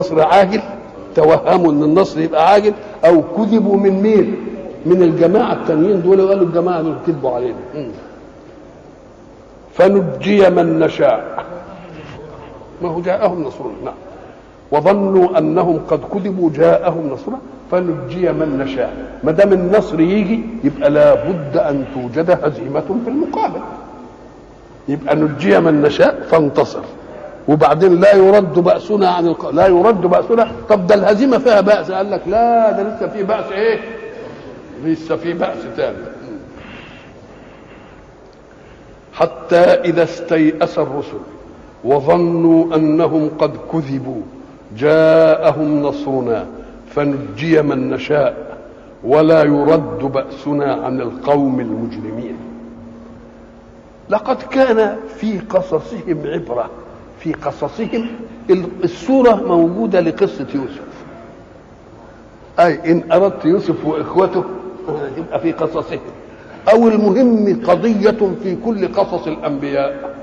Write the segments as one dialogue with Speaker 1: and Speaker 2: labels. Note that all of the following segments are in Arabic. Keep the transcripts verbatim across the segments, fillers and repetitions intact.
Speaker 1: النصر عاجل، توهموا ان النصر يبقى عاجل، او كذبوا من مين؟ من الجماعه التانيين دول، وقالوا الجماعه دول كذبوا علينا. فنجي من نشاء، ما هو جاءهم نصرنا. نعم. وظنوا انهم قد كذبوا جاءهم نصرنا فنجي من نشاء. ما دام النصر يجي يبقى لابد ان توجد هزيمه في المقابل، يبقى نجي من نشاء فانتصر. وبعدين لا يرد بأسنا عن الق... لا يرد بأسنا. طب ده الهزيمه فيها بأس، قال لك لا، ده لسه في بأس. ايه؟ لسه في بأس تاني. حتى إذا استيأس الرسل وظنوا أنهم قد كذبوا جاءهم نصرنا فنجي من نشاء ولا يرد بأسنا عن القوم المجرمين. لقد كان في قصصهم عبرة. في قصصهم السورة موجودة لقصة يوسف، أي إن أردت يوسف وإخوته يبقى في قصصهم، أو المهم قضية في كل قصص الأنبياء.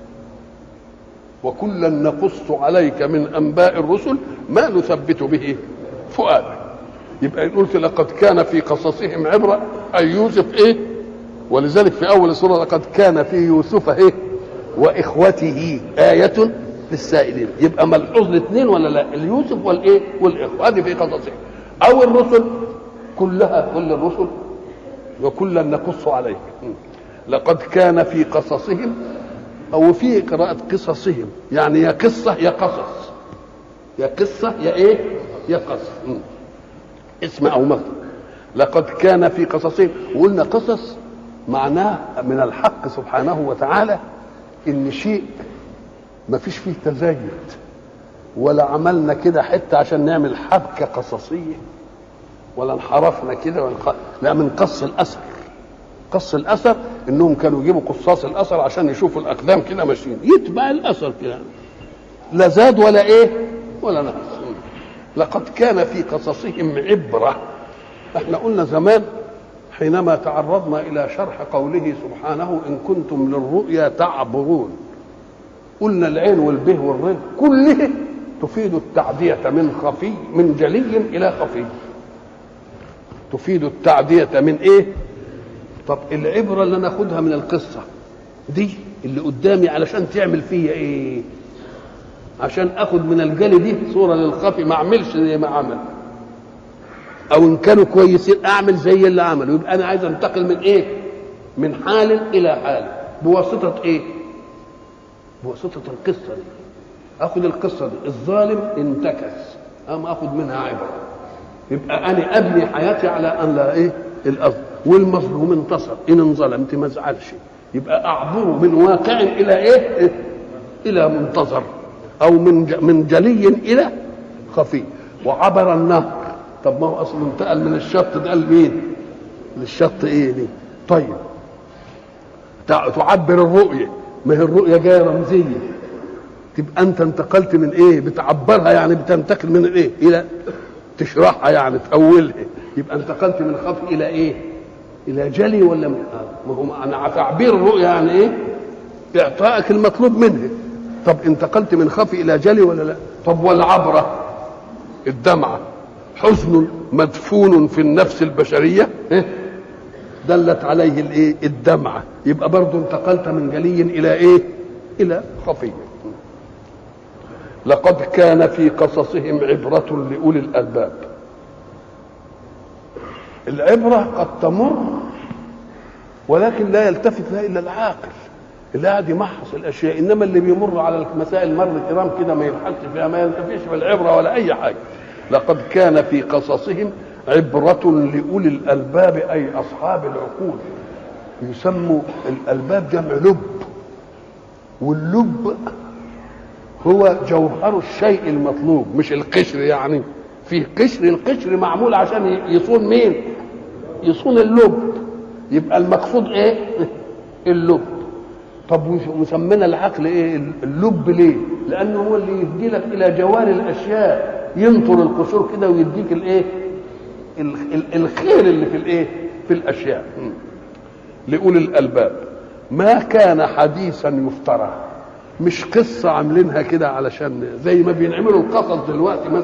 Speaker 1: وكلا نقص عليك من أنباء الرسل ما نثبت به فؤادك. يبقى قلت لقد كان في قصصهم عبرة، أي يوسف إيه؟ ولذلك في أول السورة لقد كان في يوسف إيه؟ وإخوته آية للسائلين. يبقى ملحوظ الاثنين ولا لا؟ اليوسف والإيه؟ والإخوة. هذه في قصصهم. أو الرسل كلها، كل الرسل وكلا نقص عليك. لقد كان في قصصهم، أو في قراءة قصصهم، يعني يا قصة يا قصص، يا قصة يا إيه؟ يا قصص. اسم أو مصدر. لقد كان في قصصهم. وقلنا قصص معناه من الحق سبحانه وتعالى إن شيء ما فيش فيه تزايد، ولا عملنا كده حتى عشان نعمل حبكة قصصية، ولا انحرفنا كده والق... لا، من قص الأثر. قص الأثر إنهم كانوا يجيبوا قصاص الأثر عشان يشوفوا الأقدام كده ماشيين، يتبع الأثر كده، لا زاد ولا إيه ولا نقص. لقد كان في قصصهم عبرة. احنا قلنا زمان حينما تعرضنا إلى شرح قوله سبحانه إن كنتم للرؤيا تعبرون، قلنا العين والبه والرد كله تفيد التعدية من خفي، من جلي إلى خفي، تفيد التعدية من إيه؟ طب العبرة اللي ناخدها من القصة دي اللي قدامي علشان تعمل فيها إيه؟ عشان أخد من الجلي دي صورة للخفي، ما أعملش زي ما عمل، أو إن كانوا كويسين أعمل زي اللي عملوا. يبقى أنا عايز أنتقل من إيه؟ من حال إلى حال بواسطة إيه؟ بواسطة القصة دي. أخذ القصة دي، الظالم انتكس، أم أخذ منها عبرة. يبقى أنا أبني حياتي على أن لا إيه؟ الأرض. والمظلوم انتصر، إن انظلمت ما ازعلش. يبقى أعبر من واقع إلى إيه؟ إيه؟ إلى منتظر، أو من من جلي إلى خفي. وعبر النهر. طب ما هو أصلا انتقل من الشط ده لمين؟ للشط إيه دي؟ طيب تعبر الرؤية، ما هي الرؤية جاية رمزية، تبقى أنت انتقلت من إيه؟ بتعبرها، يعني بتنتقل من إيه؟ إلى تشرحها، يعني تأولها. يبقى انتقلت من خفي إلى إيه؟ إلى جلي ولا من آه. ما هو أنا تعبير الرؤية يعني إيه؟ إعطائك المطلوب منه. طب انتقلت من خفي إلى جلي ولا لا؟ طب والعبرة الدمعة، حزن مدفون في النفس البشرية إيه؟ دلت عليه الايه؟ الدمعه. يبقى برضه انتقلت من جلي الى ايه؟ الى خفي. لقد كان في قصصهم عبرة لأولي الألباب. العبرة قد تمر ولكن لا يلتفت لها إلا العاقل اللي قاعد يمحص الأشياء، إنما اللي بيمر على المسائل مر كرام كده ما يبحثش فيها، ما ينتفعش بالعبرة ولا أي حاجة. لقد كان في قصصهم عبرة لأولي الألباب، أي أصحاب العقول. يسموا الألباب جمع لب، واللب هو جوهر الشيء المطلوب، مش القشر. يعني فيه قشر، القشر معمول عشان يصون مين؟ يصون اللب. يبقى المقصود ايه؟ اللب. طب وسمينا العقل ايه؟ اللب. ليه؟ لأنه هو اللي يدي لك إلى جوار الأشياء، ينطر القشور كده ويديك الايه؟ الخير اللي في الايه؟ في الاشياء. لأولي الألباب ما كان حديثا يفترى. مش قصه عاملينها كده علشان زي ما بينعملوا القصص دلوقتي